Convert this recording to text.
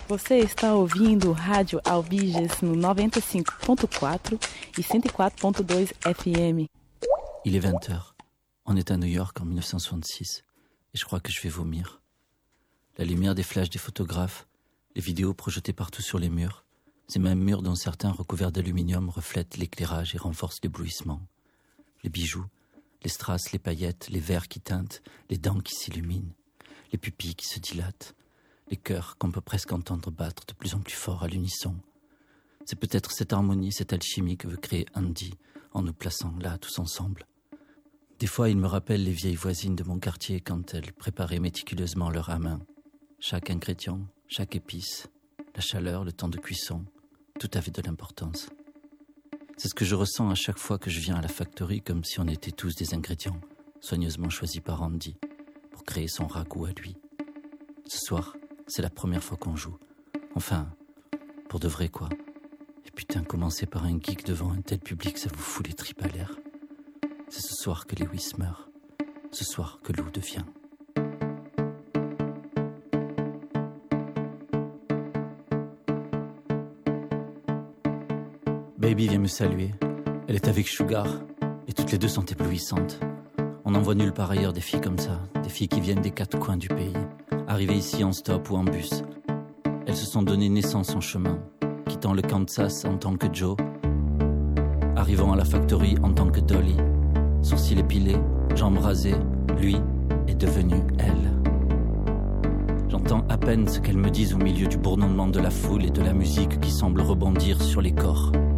Você está ouvindo Rádio Albiges no 95.4 et 104.2 FM. Il est 20h. On est à New York en 1966 et je crois que je vais vomir. La lumière des flashs des photographes, les vidéos projetées partout sur les murs, ces mêmes murs dont certains recouverts d'aluminium reflètent l'éclairage et renforcent l'éblouissement. Les bijoux, les strass, les paillettes, les verres qui teintent, les dents qui s'illuminent, les pupilles qui se dilatent, les cœurs qu'on peut presque entendre battre de plus en plus fort à l'unisson. C'est peut-être cette harmonie, cette alchimie que veut créer Andy en nous plaçant là tous ensemble. Des fois, il me rappelle les vieilles voisines de mon quartier quand elles préparaient méticuleusement leur main. Chaque ingrédient, chaque épice, la chaleur, le temps de cuisson, tout avait de l'importance. C'est ce que je ressens à chaque fois que je viens à la factory, comme si on était tous des ingrédients, soigneusement choisis par Andy, pour créer son ragoût à lui. Ce soir, c'est la première fois qu'on joue. Enfin, pour de vrai quoi. Et putain, commencer par un geek devant un tel public, ça vous fout les tripes à l'air. C'est ce soir que Lewis meurt. Ce soir que Lou devient. Baby vient me saluer. Elle est avec Sugar. Et toutes les deux sont éblouissantes. On n'en voit nulle part ailleurs des filles comme ça. Des filles qui viennent des quatre coins du pays. Arrivées ici en stop ou en bus. Elles se sont donné naissance en chemin. Quittant le Kansas en tant que Joe. Arrivant à la factory en tant que Dolly. Sourcils épilés, jambes rasées. Lui est devenu elle. J'entends à peine ce qu'elles me disent au milieu du bourdonnement de la foule et de la musique qui semble rebondir sur les corps.